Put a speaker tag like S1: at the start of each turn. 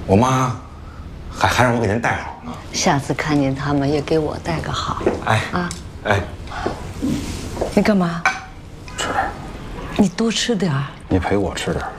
S1: 我妈还让我给人带好呢。
S2: 下次看见他们也给我带个好。
S1: 哎
S2: 啊，
S1: 哎，
S2: 你干嘛？
S1: 吃点。
S2: 你多吃点儿。
S1: 你陪我吃点。